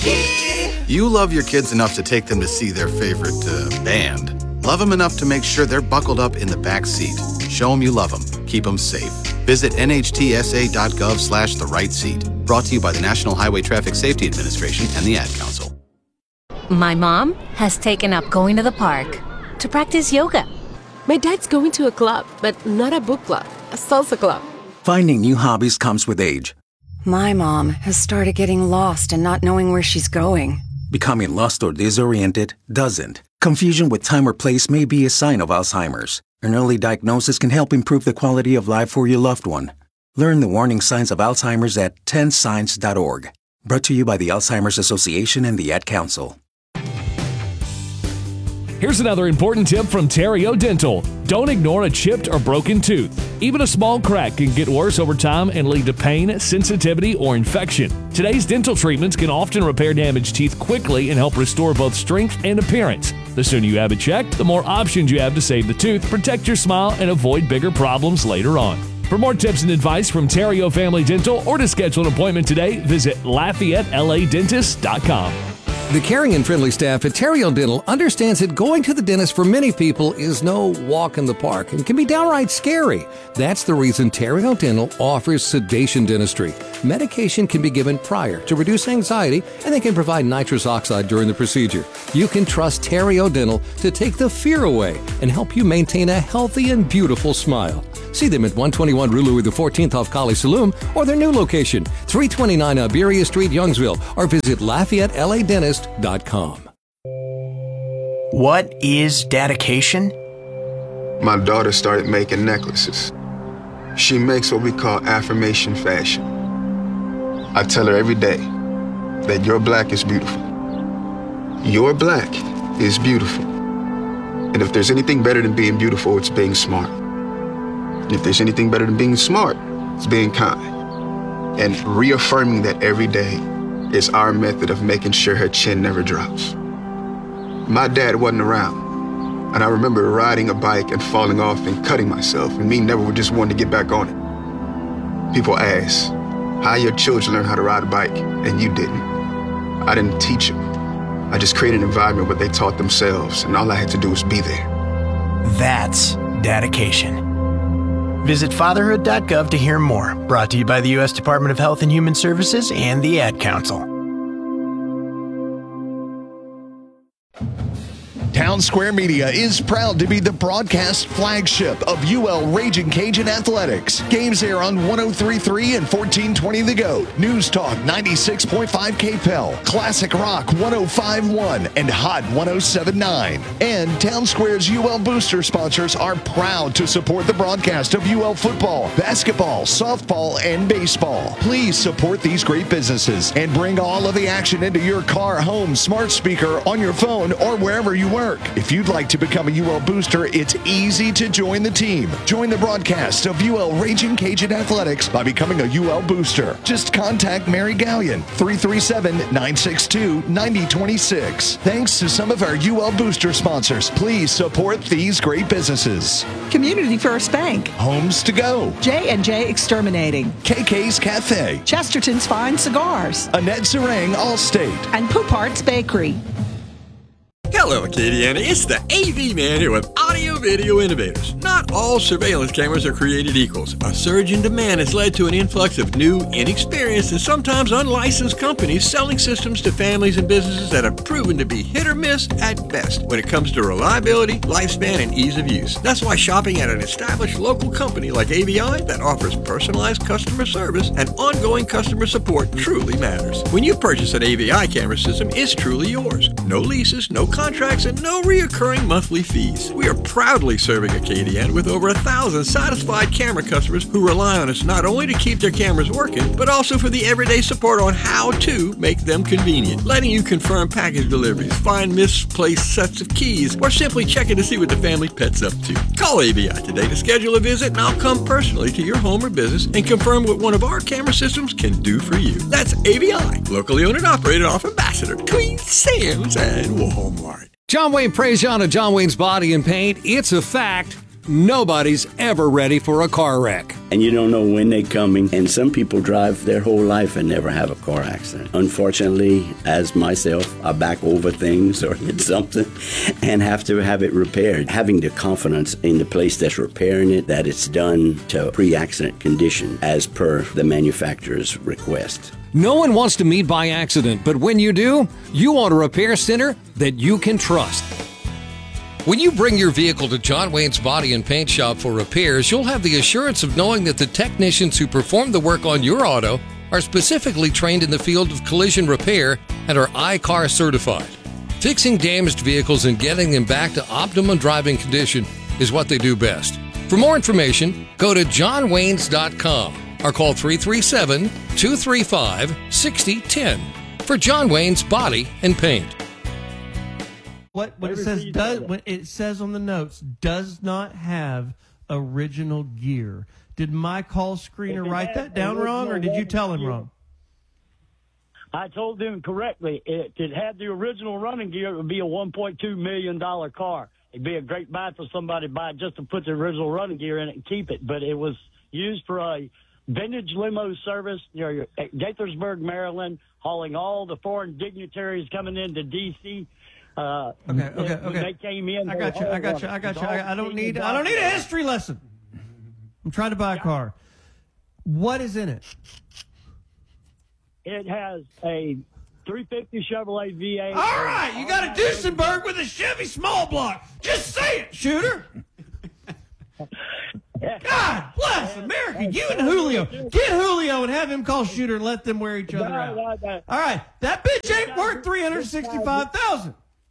You love your kids enough to take them to see their favorite band. Love them enough to make sure they're buckled up in the back seat. Show them you love them. Keep them safe. Visit nhtsa.gov/the-right-seat. Brought to you by the National Highway Traffic Safety Administration and the Ad Council. My mom has taken up going to the park to practice yoga. My dad's going to a club, but not a book club, a salsa club. Finding new hobbies comes with age. My mom has started getting lost and not knowing where she's going. Becoming lost or disoriented doesn't. Confusion with time or place may be a sign of Alzheimer's. An early diagnosis can help improve the quality of life for your loved one. Learn the warning signs of Alzheimer's at 10signs.org. Brought to you by the Alzheimer's Association and the Ad Council. Here's another important tip from Terrio Dental. Don't ignore a chipped or broken tooth. Even a small crack can get worse over time and lead to pain, sensitivity, or infection. Today's dental treatments can often repair damaged teeth quickly and help restore both strength and appearance. The sooner you have it checked, the more options you have to save the tooth, protect your smile, and avoid bigger problems later on. For more tips and advice from Terrio Family Dental or to schedule an appointment today, visit LafayetteLADentist.com. The caring and friendly staff at Terrio Dental understands that going to the dentist for many people is no walk in the park and can be downright scary. That's the reason Terrio Dental offers sedation dentistry. Medication can be given prior to reduce anxiety, and they can provide nitrous oxide during the procedure. You can trust Terrio Dental to take the fear away and help you maintain a healthy and beautiful smile. See them at 121 Rue Louis XIV off Colley Saloon or their new location, 329 Iberia Street, Youngsville, or visit LafayetteLADentist.com. What is dedication? My daughter started making necklaces. She makes what we call affirmation fashion. I tell her every day that your black is beautiful. Your black is beautiful. And if there's anything better than being beautiful, it's being smart. If there's anything better than being smart, it's being kind. And reaffirming that every day is our method of making sure her chin never drops. My dad wasn't around, and I remember riding a bike and falling off and cutting myself, and me never just wanting to get back on it. People ask, how your children learn how to ride a bike, and you didn't. I didn't teach them. I just created an environment where they taught themselves, and all I had to do was be there. That's dedication. Visit fatherhood.gov to hear more. Brought to you by the U.S. Department of Health and Human Services and the Ad Council. Town Square Media is proud to be the broadcast flagship of UL Raging Cajun Athletics. Games air on 103.3 and 1420 The Goat, News Talk 96.5 KPEL, Classic Rock 105.1, and Hot 107.9. And Town Square's UL Booster sponsors are proud to support the broadcast of UL football, basketball, softball, and baseball. Please support these great businesses and bring all of the action into your car, home, smart speaker, on your phone, or wherever you work. If you'd like to become a UL Booster, it's easy to join the team. Join the broadcast of UL Raging Cajun Athletics by becoming a UL Booster. Just contact Mary Gallion, 337-962-9026. Thanks to some of our UL Booster sponsors. Please support these great businesses. Community First Bank. Homes to Go. J&J Exterminating. KK's Cafe. Chesterton's Fine Cigars. Annette Serang Allstate. And Poupart's Bakery. Hello, Acadiana. It's the AV Man here with Audio Video Innovators. Not all surveillance cameras are created equals. A surge in demand has led to an influx of new, inexperienced, and sometimes unlicensed companies selling systems to families and businesses that have proven to be hit or miss at best when it comes to reliability, lifespan, and ease of use. That's why shopping at an established local company like AVI that offers personalized customer service and ongoing customer support truly matters. When you purchase an AVI camera system, it's truly yours. No leases, no contracts, and no reoccurring monthly fees. We are proudly serving Acadiana with over 1,000 satisfied camera customers who rely on us not only to keep their cameras working, but also for the everyday support on how to make them convenient, letting you confirm package deliveries, find misplaced sets of keys, or simply checking to see what the family pet's up to. Call AVI today to schedule a visit, and I'll come personally to your home or business and confirm what one of our camera systems can do for you. That's AVI, locally owned and operated off Ambassador, Queen Sam's, and Walmart. John Wayne Prejean of John Wayne's Body and Paint. It's a fact. Nobody's ever ready for a car wreck. And you don't know when they're coming. And some people drive their whole life and never have a car accident. Unfortunately, as myself, I back over things or hit something and have to have it repaired. Having the confidence in the place that's repairing it, that it's done to pre-accident condition as per the manufacturer's request. No one wants to meet by accident, but when you do, you want a repair center that you can trust. When you bring your vehicle to John Wayne's Body and Paint Shop for repairs, you'll have the assurance of knowing that the technicians who perform the work on your auto are specifically trained in the field of collision repair and are I-CAR certified. Fixing damaged vehicles and getting them back to optimum driving condition is what they do best. For more information, go to johnwaynes.com or call 337-235-6010 for John Wayne's Body and Paint. What it says on the notes does not have original gear. Did my call screener write that down wrong, or did you tell him wrong? I told them correctly. If it had the original running gear, it would be a $1.2 million car. It'd be a great buy for somebody to buy just to put the original running gear in it and keep it. But it was used for a vintage limo service near Gaithersburg, Maryland, hauling all the foreign dignitaries coming into D.C. Okay. They came in. I got you. I don't need a history lesson. I'm trying to buy a car. What is in it? It has a 350 Chevrolet V8. All right, you got a Duesenberg with a Chevy small block. Just say it, shooter. God bless America. You and Julio. Get Julio and have him call Shooter and let them wear each other out. All right, that bitch ain't worth $365,000.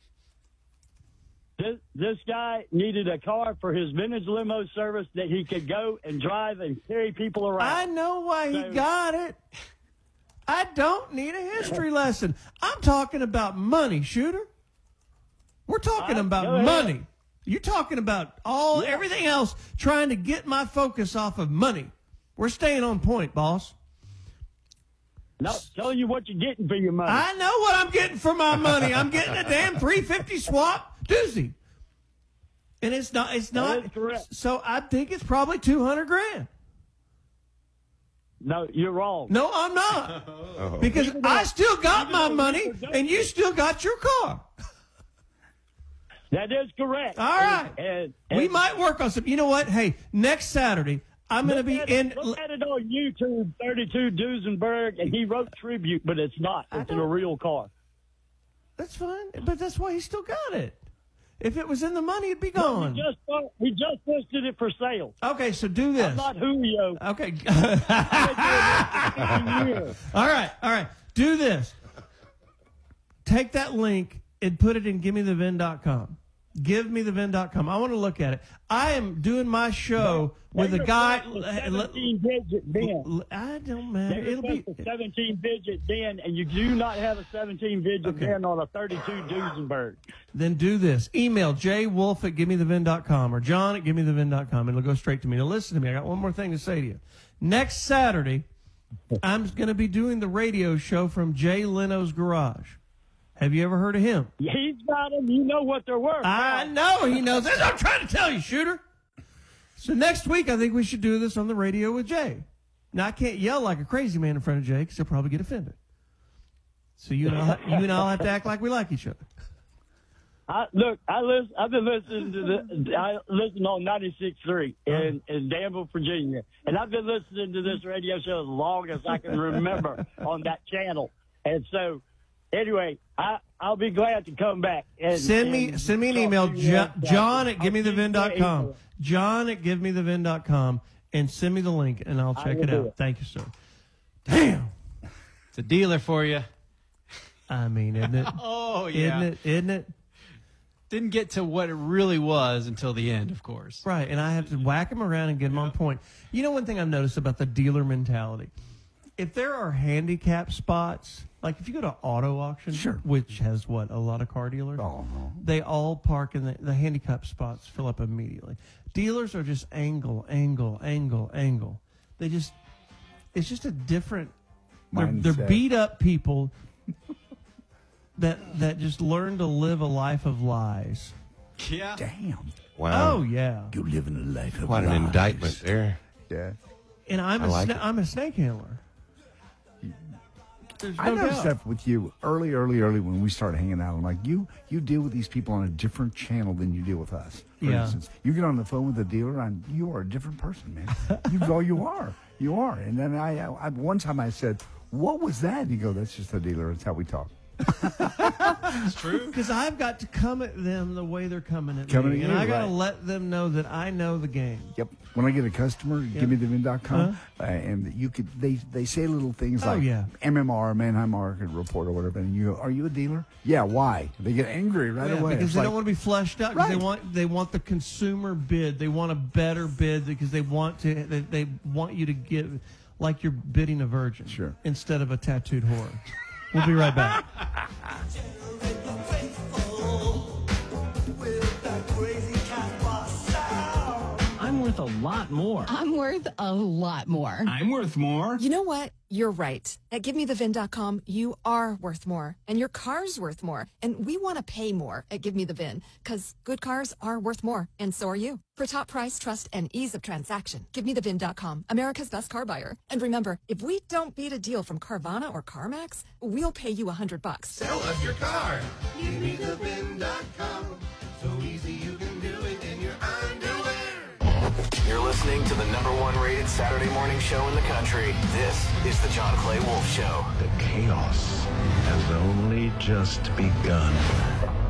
This guy needed a car for his vintage limo service that he could go and drive and carry people around. I know why he got it. I don't need a history lesson. I'm talking about money, Shooter. We're talking about money. You're talking about everything else, trying to get my focus off of money. We're staying on point, boss. No, telling you what you're getting for your money. I know what I'm getting for my money. I'm getting a damn 350 swap doozy. And it's not. That is correct. So I think it's probably $200,000. No, you're wrong. No, I'm not. Because I still got my money and you still got your car. That is correct. All right. And we might work on some. You know what? Hey, next Saturday, I'm going to be in. Look at it on YouTube, 32 Duesenberg, and he wrote tribute, but it's not. It's in a real car. That's fine, but that's why he still got it. If it was in the money, it'd be gone. We just listed it for sale. Okay, so do this. I'm not Julio. Okay. All right. Do this. Take that link and put it in GiveMeTheVin.com. GiveMeTheVin.com. I want to look at it. I am doing my show with a guy. 17-digit VIN. I don't matter. It'll be 17-digit VIN, and you do not have a 17-digit VIN on a 32 Duesenberg. Then do this. Email jwolf@GiveMeTheVin.com or John@GiveMeTheVin.com, and it'll go straight to me. Now listen to me. I got one more thing to say to you. Next Saturday, I'm going to be doing the radio show from Jay Leno's Garage. Have you ever heard of him? He's got them. You know what they're worth. I know he knows. That's what I'm trying to tell you, Shooter. So next week, I think we should do this on the radio with Jay. Now, I can't yell like a crazy man in front of Jay because he'll probably get offended. So you and I'll have to act like we like each other. I've been listening to I listen on 96.3 in Danville, Virginia, and I've been listening to this radio show as long as I can remember on that channel. And so, anyway, I'll be glad to come back. And send me an email, John@GiveMeTheVin.com. John@GiveMeTheVin.com, and send me the link, and I'll check it out. Thank you, sir. Damn, it's a dealer for you. I mean, isn't it? Oh yeah, isn't it? Didn't get to what it really was until the end, of course. Right, and I have to whack them around and get them on point. You know, one thing I've noticed about the dealer mentality, if there are handicap spots, like if you go to auto auction, which has a lot of car dealers, they all park in the handicap spots fill up immediately. Dealers are just angle. It's just a different. They're beat up people that just learn to live a life of lies. Yeah. Damn. Wow. Oh, yeah. You're living a life of What an lies. indictment there. Yeah. And I'm a snake handler. There's I no noticed doubt. that with you early when we started hanging out. I'm like, you deal with these people on a different channel than you deal with us. For Yeah. instance, you get on the phone with a dealer, and you are a different person, man. You are. And then I one time I said, "What was that?" And you go, "That's just a dealer. It's how we talk." It's true. Because I've got to come at them the way they're coming at Coming me. at And you, I got to right. let them know that I know the game. Yep. When I get a customer, give me the VIN.com, and you could they say little things Oh, like yeah. MMR, Manheim Market Report, or whatever, and you go, "Are you a dealer?" "Yeah." "Why?" They get angry right Yeah, away. because It's they like, don't want to be fleshed out. 'Cause Right. They want the consumer bid. They want a better bid because they want you to give like you're bidding a virgin, instead of a tattooed whore. We'll be right back. I'm worth a lot more. I'm worth a lot more. I'm worth more. You know what? You're right. At GiveMeTheVin.com, you are worth more. And your car's worth more. And we want to pay more at Give Me The VIN, because good cars are worth more. And so are you. For top price, trust, and ease of transaction, GiveMeTheVin.com, America's best car buyer. And remember, if we don't beat a deal from Carvana or CarMax, we'll pay you $100. Sell us your car. GiveMeTheVin.com. So easy you can do it in your underwear. You're listening to the #1 rated Saturday morning show in the country. This is the John Clay Wolf Show. The chaos has only just begun.